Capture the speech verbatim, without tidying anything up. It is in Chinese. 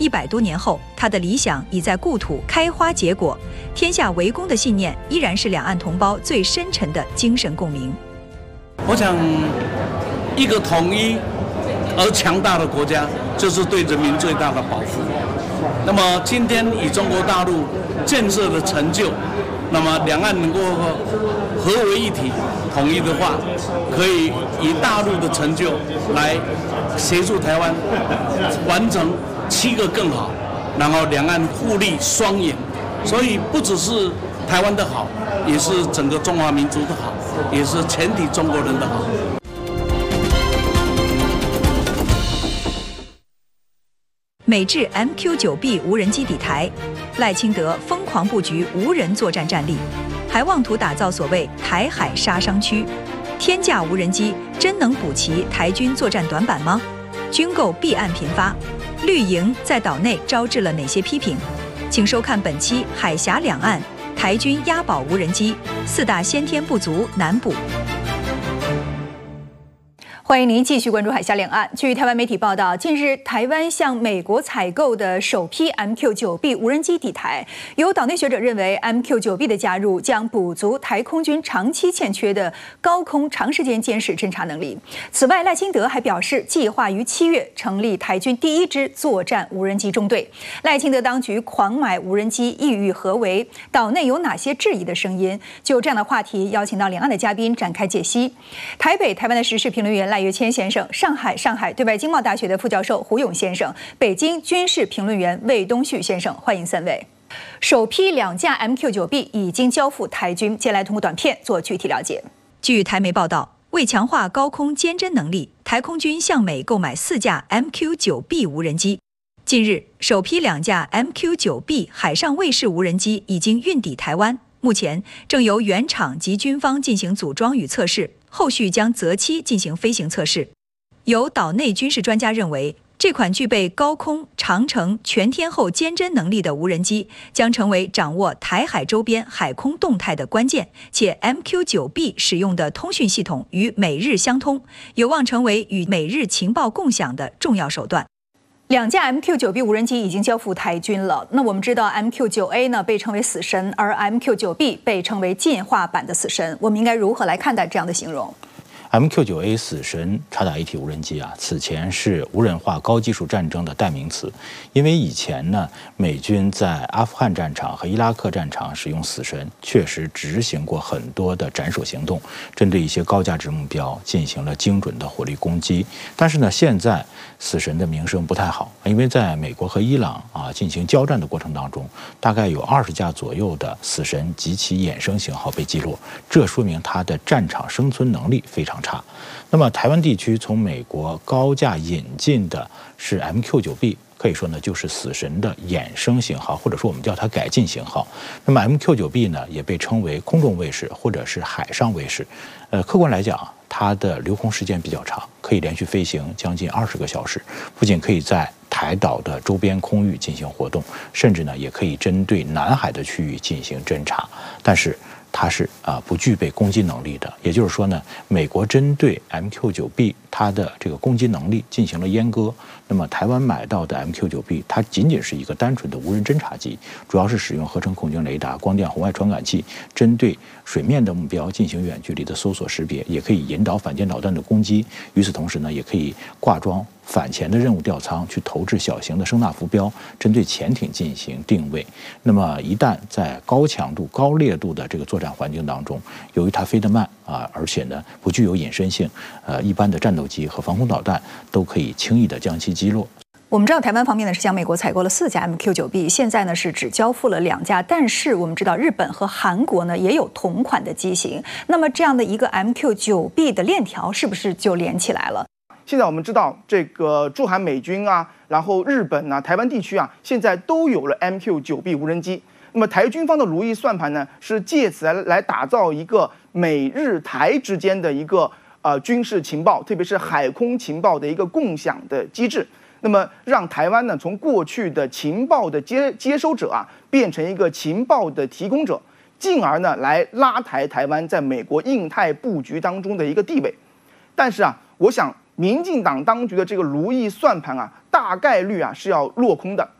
百多年后，他的理想已在故土开花结果，天下为公的信念依然是两岸同胞最深沉的精神共鸣。 我想，一个统一而强大的国家，就是对人民最大的保护。那么今天以中国大陆建设的成就，那么两岸能够合为一体、统一的话，可以以大陆的成就来协助台湾完成七个更好，然后两岸互利双赢。所以不只是台湾的好，也是整个中华民族的好，也是全体中国人的好。 美制 M Q 九 B 无人机抵台，赖清德疯狂布局无人作战战力，还妄图打造所谓台海杀伤区。天价无人机真能补齐台军作战短板吗？军购弊案频发，绿营在岛内招致了哪些批评？请收看本期《海峡两岸》，台军押宝无人机，四大先天不足难补。欢迎您继续关注海峡两岸。据台湾媒体报道，近日台湾向美国采购的首批 M Q 九 B 无人机抵台，有岛内学者认为 M Q 九 B 的加入将补足台空军长期欠缺的高空长时间监视侦察能力。此外，赖清德还表示，计划于七月成立台军第一支作战无人机中队。赖清德当局狂买无人机，意欲何为？岛内有哪些质疑的声音？就这样的话题，邀请到两岸的嘉宾展开解析。台北台湾的时事评论员赖岳谦先生，上海上海对外经贸大学的副教授胡勇先生，北京军事评论员魏东旭先生，欢迎三位。首批两架 M Q 九 B 已经交付台军，接下来通过短片做具体了解。据台媒报道，为强化高空监侦能力，台空军向美购买四架 M Q 九 B 无人机。近日，首批两架 M Q 九 B 海上卫士无人机已经运抵台湾，目前正由原厂及军方进行组装与测试。后续将择期进行飞行测试。有岛内军事专家认为，这款具备高空、长程、全天候监侦能力的无人机，将成为掌握台海周边海空动态的关键。且 M Q 九 B 使用的通讯系统与美日相通，有望成为与美日情报共享的重要手段。两架 M Q 九 B 无人机已经交付台军了。那我们知道 M Q 九 A 呢被称为死神，而 M Q 九 B 被称为进化版的死神。我们应该如何来看待这样的形容 ？M Q 九 A 死神察打一体无人机啊，此前是无人化高技术战争的代名词。因为以前呢，美军在阿富汗战场和伊拉克战场使用死神，确实执行过很多的斩首行动，针对一些高价值目标进行了精准的火力攻击。但是呢，现在死神的名声不太好，因为在美国和伊朗啊进行交战的过程当中，大概有二十架左右的死神及其衍生型号被击落，这说明它的战场生存能力非常差。那么台湾地区从美国高价引进的是 M Q 九 B， 可以说呢就是死神的衍生型号，或者说我们叫它改进型号。那么 M Q 九 B 呢也被称为空中卫士或者是海上卫士。呃，客观来讲，它的留空时间比较长，可以连续飞行将近二十个小时，不仅可以在台岛的周边空域进行活动，甚至呢也可以针对南海的区域进行侦察。但是它是啊不具备攻击能力的，也就是说呢，美国针对 M Q 九 B 它的这个攻击能力进行了阉割。那么台湾买到的 M Q 九 B 它仅仅是一个单纯的无人侦察机，主要是使用合成空间雷达、光电红外传感器，针对水面的目标进行远距离的搜索识别，也可以引导反舰导弹的攻击。与此同时呢，也可以挂装反潜的任务吊舱去投掷小型的声纳浮标，针对潜艇进行定位。那么一旦在高强度、高烈度的这个作战环境当中，由于它飞得慢啊，而且呢不具有隐身性，呃，一般的战斗机和防空导弹都可以轻易的将其击落。 我们知道台湾方面呢是向美国采购了四架 M Q 九 B， 现在呢是只交付了两架，但是我们知道日本和韩国呢也有同款的机型，那么这样的一个 M Q 九 B 的链条是不是就连起来了？ 现在我们知道，这个驻韩美军啊，然后日本啊、台湾地区啊，现在都有了 M Q 九 B 无人机。那么台军方的如意算盘呢，是借此来来打造一个美日台之间的一个呃军事情报，特别是海空情报的一个共享的机制。那么让台湾呢，从过去的情报的接接收者啊，变成一个情报的提供者，进而呢来拉抬台湾在美国印太布局当中的一个地位。但是啊，我想民进党当局的这个如意算盘啊，大概率啊是要落空的。